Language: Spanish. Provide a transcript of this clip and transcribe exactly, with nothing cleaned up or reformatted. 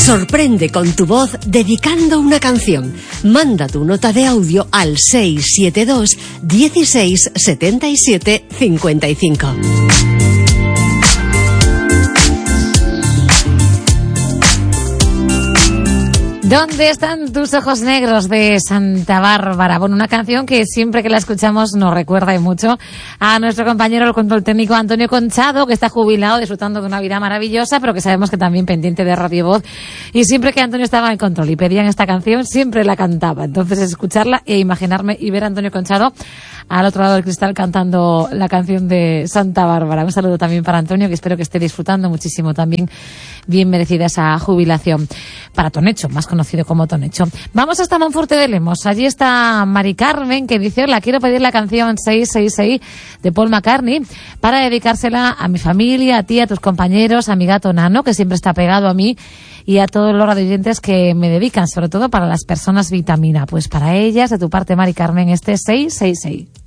Sorprende con tu voz dedicando una canción. Manda tu nota de audio al seis siete dos, dieciséis, setenta y siete, cincuenta y cinco. ¿Dónde están tus ojos negros de Santa Bárbara? Bueno, una canción que siempre que la escuchamos nos recuerda y mucho a nuestro compañero, el control técnico Antonio Conchado, que está jubilado, disfrutando de una vida maravillosa, pero que sabemos que también pendiente de Radio Voz. Y siempre que Antonio estaba en control y pedían esta canción, siempre la cantaba. Entonces, escucharla e imaginarme y ver a Antonio Conchado al otro lado del cristal cantando la canción de Santa Bárbara. Un saludo también para Antonio, que espero que esté disfrutando muchísimo también, bien merecida esa jubilación. Para Tonecho, más conocido como Tonecho. Vamos hasta Monforte de Lemos. Allí está Mari Carmen, que dice: hola, quiero pedir la canción seis seis seis de Paul McCartney para dedicársela a mi familia, a ti, a tus compañeros, a mi gato Nano, que siempre está pegado a mí, y a todos los radioyentes que me dedican, sobre todo para las personas vitamina. Pues para ellas, de tu parte, Mari Carmen, este seis seis seis.